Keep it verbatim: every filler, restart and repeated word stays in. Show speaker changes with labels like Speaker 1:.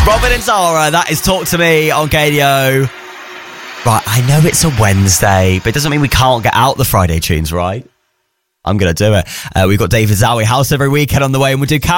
Speaker 1: Robin and Zara, that is Talk to Me on K D O. Right, I know it's a Wednesday, but it doesn't mean we can't get out the Friday tunes, right? I'm going to do it. Uh, we've got David Zowie House every weekend on the way, and we'll do